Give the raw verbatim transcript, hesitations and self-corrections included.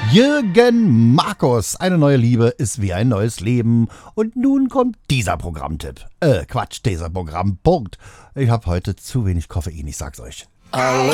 Jürgen Markus, eine neue Liebe ist wie ein neues Leben. Und nun kommt dieser Programmtipp. Äh, Quatsch, dieser Programmpunkt. Ich habe heute zu wenig Koffein, ich sag's euch. Alle